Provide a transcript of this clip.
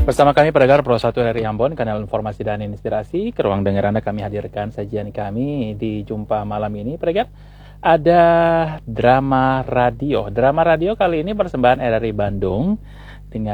Bersama kami pendengar Pro 1 dari Ambon, kanal informasi dan inspirasi. Ke ruang dengar Anda kami hadirkan sajian kami di Jumpa Malam ini. Pendengar, ada drama radio. Drama radio kali ini persembahan dari Bandung.